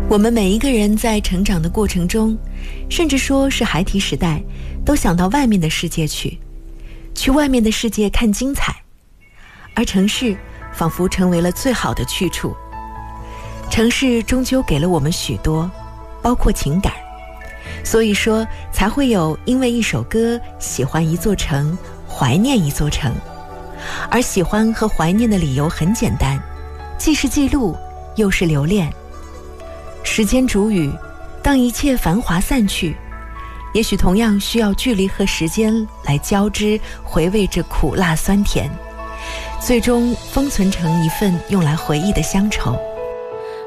我们每一个人在成长的过程中，甚至说是孩提时代，都想到外面的世界去外面的世界看精彩，而城市仿佛成为了最好的去处。城市终究给了我们许多，包括情感，所以说才会有因为一首歌喜欢一座城，怀念一座城。而喜欢和怀念的理由很简单，既是记录，又是留恋。时间煮雨，当一切繁华散去，也许同样需要距离和时间来交织，回味着苦辣酸甜，最终封存成一份用来回忆的乡愁。